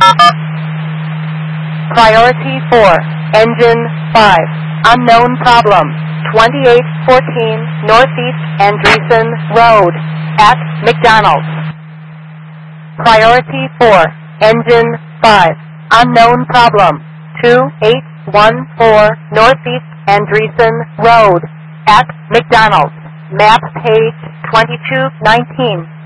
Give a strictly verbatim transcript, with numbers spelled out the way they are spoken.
Priority four, engine five, unknown problem, twenty-eight fourteen Northeast Andreessen Road, at McDonald's. Priority four, engine five, unknown problem, two eight one four Northeast Andreessen Road, at McDonald's. Map page twenty-two nineteen.